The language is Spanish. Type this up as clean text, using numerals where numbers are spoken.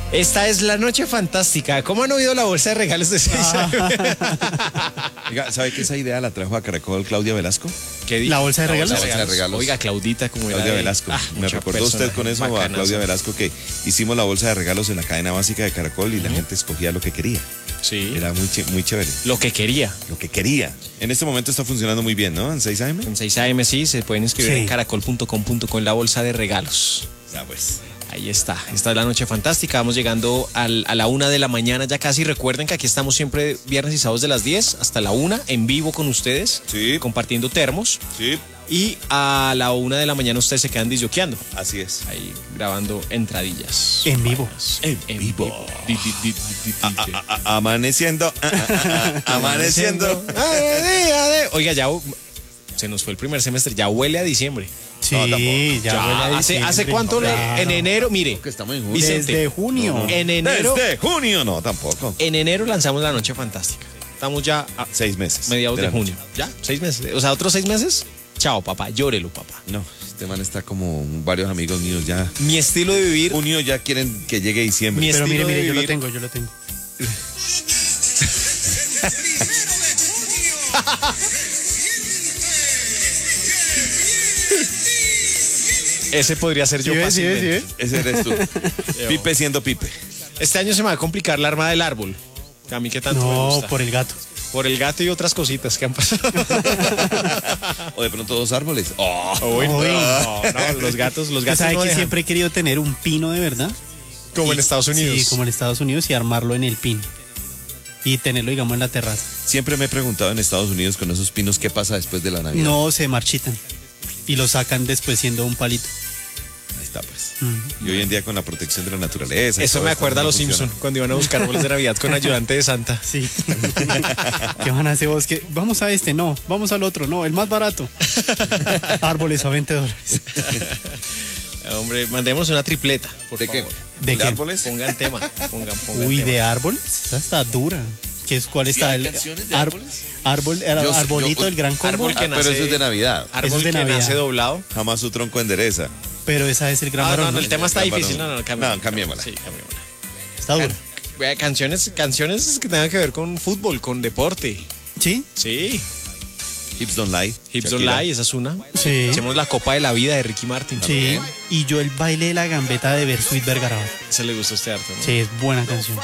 Esta es la noche fantástica. ¿Cómo han oído la bolsa de regalos de 6AM? Oiga, ¿sabe que esa idea la trajo a Caracol Claudia Velasco? ¿Qué dijo? ¿La bolsa de regalos? La bolsa de regalos. Oiga, Claudita, como era Claudia de- Velasco. ¿Me mucha recordó usted persona con eso a bacana, Claudia sí. Velasco que hicimos la bolsa de regalos en la cadena básica de Caracol y la gente escogía lo que quería? Sí, Era muy chévere. lo que quería. Lo que quería. En este momento está funcionando muy bien, ¿no? En 6AM. En 6AM sí, se pueden inscribir Sí. en caracol.com.co en la bolsa de regalos. Ya pues. Ahí está, esta es la noche fantástica, vamos llegando a la 1 de la mañana ya casi. Recuerden que aquí estamos siempre viernes y sábados de las 10 hasta la 1 en vivo con ustedes, Sí. compartiendo termos, Sí, y a la 1 de la mañana ustedes se quedan disjoqueando, así es. ahí grabando entradillas. En vivo. En vivo. Amaneciendo. Amaneciendo. Oiga, ya se nos fue el primer semestre, ya huele a diciembre. Sí, No, tampoco. ya huele a ¿Hace diciembre. cuánto? Claro. En enero, mire. Que estamos en junio. Vicente, Desde junio. en enero, Desde junio, no, tampoco. en enero lanzamos la noche fantástica. Estamos ya a 6 meses. mediados de la junio. noche. ¿Ya? 6 meses. O sea, otros 6 meses. Chao, papá. Llórelo, papá. No, este man está como varios amigos míos ya. Mi estilo de vivir. Junio ya quieren que llegue diciembre. Mi Pero estilo mire, de yo lo vivir. tengo, yo lo tengo. Ese podría ser yo ¿Sí ves, fácilmente. Ese eres tú. Pipe siendo Pipe. Este año se me va a complicar la arma del árbol. A mí que tanto me No, gusta. por el gato. Por el gato y otras cositas que han pasado. O de pronto 2 árboles. Oh. Uy, Uy. no, los gatos ¿Sabe no que dejan. siempre he querido tener un pino de verdad? Como en Estados Unidos. Sí, como en Estados Unidos y armarlo en el pin. Y tenerlo, digamos, en la terraza. Siempre me he preguntado en Estados Unidos con esos pinos qué pasa después de la Navidad. No se marchitan. Y lo sacan después siendo un palito. Ahí está pues. Mm. Y hoy en día con la protección de la naturaleza. y Eso todo me esto, acuerda a no los funciona. Simpson cuando iban a buscar árboles de Navidad con ayudante de Santa. Sí. ¿Qué van a hacer vos? ¿Qué? Vamos a este, no. Vamos al otro, no. El más barato. Árboles a $20. Hombre, mandemos una tripleta, por ¿De qué? favor. ¿De qué? árboles? Pongan tema. Pongan Uy, tema. ¿de árboles? Esa está dura. ¿Cuál está hay el canciones de árbol? Yo- Arbolito yo- del gran combo. árbol que Pero eso es de Navidad. Árbol Eso es de que Navidad. nace doblado. Jamás su tronco endereza. Pero esa es el gran Ah, varón. no, ¿no? el tema está Gran difícil. varón. No, Cambiémosla. Sí, cambiémosla. Está dura. Vea, canciones que tengan que ver con fútbol, con deporte. ¿Sí? Sí. Hips Don't Lie. Hips Don't Shakira. Lie, esa es una. Sí. Hacemos la Copa de la Vida de Ricky Martin. Sí. Y yo el baile de la gambeta de Bersuit Vergarabat. Se le gusta a usted harto, ¿no? Sí, es buena canción.